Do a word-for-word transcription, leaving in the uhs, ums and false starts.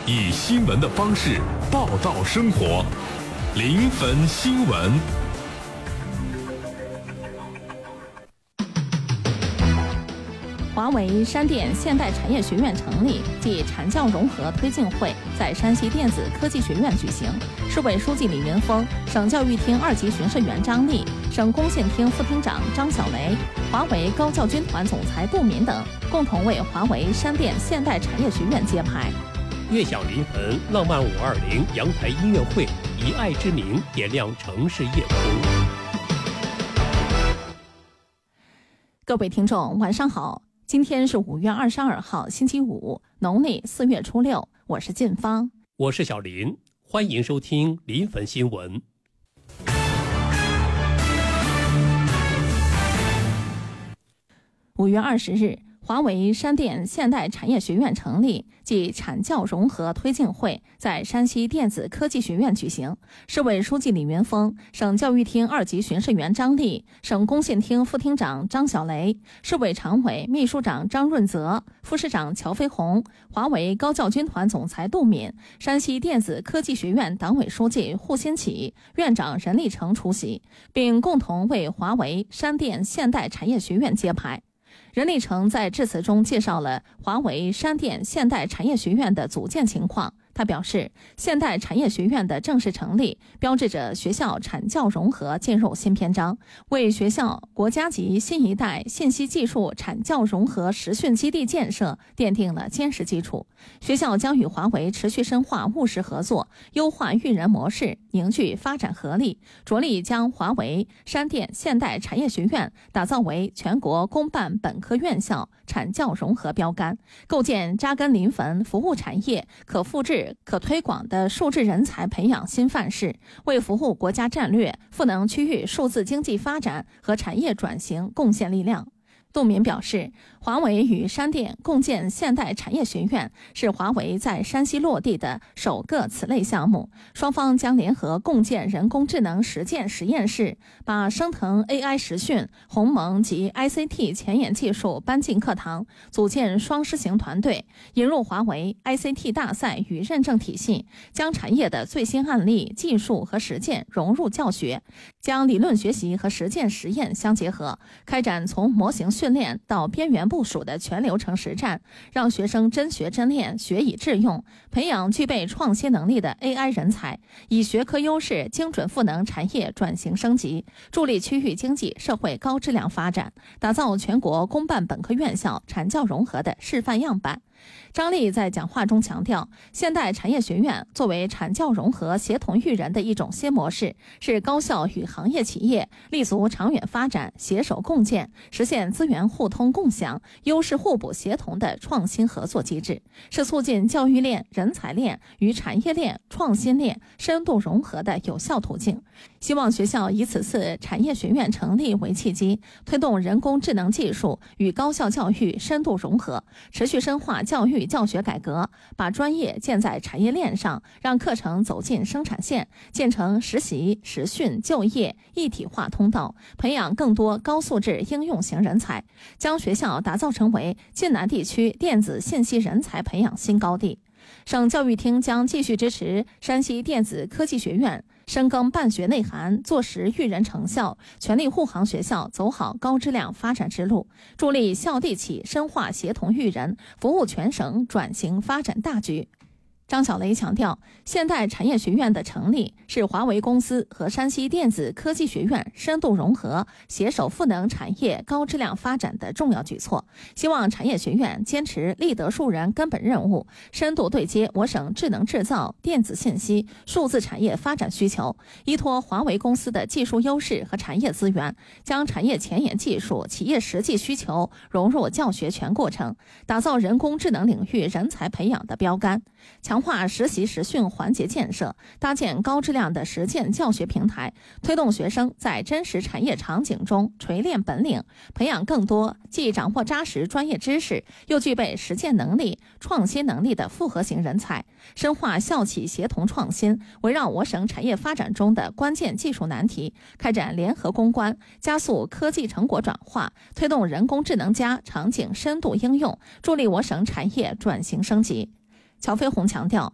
以新闻的方式报道生活，临汾新闻。 华为山电现代产业学院成立暨产教融合推进会在山西电子科技学院举行，市委书记李云峰、省教育厅二级巡视员张丽、省工信厅副厅长张小雷、华为高教军团总裁杜敏等共同为华为山电现代产业学院揭牌。 悦享临汾浪漫五二零阳台音乐会以爱之名点亮城市夜空。 各位听众，晚上好。今天是五月二十二号，星期五，农历四月初六。我是晋芳， 我是小林，欢迎收听临汾新闻。 五月二十日，华为山电现代产业学院成立暨产教融合推进会在山西电子科技学院举行，市委书记李云峰、省教育厅二级巡视员张丽、省工信厅副厅长张小雷、市委常委秘书长张润泽、副市长乔飞红、华为高教军团总裁杜敏、山西电子科技学院党委书记胡新起、院长任立成出席，并共同为华为山电现代产业学院揭牌。任立成在致辞中介绍了华为山电现代产业学院的组建情况。他表示，现代产业学院的正式成立，标志着学校产教融合进入新篇章，为学校国家级新一代信息技术产教融合实训基地建设奠定了坚实基础。学校将与华为持续深化务实合作，优化育人模式，凝聚发展合力，着力将华为山电现代产业学院打造为全国公办本科院校产教融合标杆，构建扎根临汾服务产业可复制可推广的数字人才培养新范式，为服务国家战略、赋能区域数字经济发展和产业转型贡献力量。杜敏表示，华为与山电共建现代产业学院是华为在山西落地的首个此类项目，双方将联合共建人工智能实践实验室，把升腾 A I 实训、鸿蒙及 I C T 前沿技术搬进课堂，组建双师型团队，引入华为 I C T 大赛与认证体系，将产业的最新案例、技术和实践融入教学，将理论学习和实践实验相结合，开展从模型训练到边缘部署的全流程实战，让学生真学真练，学以致用，培养具备创新能力的 A I 人才，以学科优势精准赋能产业转型升级，助力区域经济社会高质量发展，打造全国公办本科院校产教融合的示范样板。张丽在讲话中强调，现代产业学院作为产教融合协同育人的一种新模式，是高校与行业企业立足长远发展、携手共建，实现资源互通共享、优势互补协同的创新合作机制，是促进教育链、人才链与产业链、创新链深度融合的有效途径。希望学校以此次产业学院成立为契机，推动人工智能技术与高校教育深度融合，持续深化教育教学改革，把专业建在产业链上，让课程走进生产线，建成实习、实训、就业一体化通道，培养更多高素质应用型人才，将学校打造成为晋南地区电子信息人才培养新高地。省教育厅将继续支持山西电子科技学院深耕办学内涵，做实育人成效，全力护航学校走好高质量发展之路，助力校地企深化协同育人，服务全省转型发展大局。张小雷强调，现代产业学院的成立是华为公司和山西电子科技学院深度融合、携手赋能产业高质量发展的重要举措。希望产业学院坚持立德树人根本任务，深度对接我省智能制造、电子信息、数字产业发展需求，依托华为公司的技术优势和产业资源，将产业前沿技术、企业实际需求融入教学全过程，打造人工智能领域人才培养的标杆。强化实习实训环节建设，搭建高质量的实践教学平台，推动学生在真实产业场景中锤炼本领，培养更多既掌握扎实专业知识，又具备实践能力、创新能力的复合型人才，深化校企协同创新，围绕我省产业发展中的关键技术难题，开展联合攻关，加速科技成果转化，推动人工智能加场景深度应用，助力我省产业转型升级。乔飞鸿强调，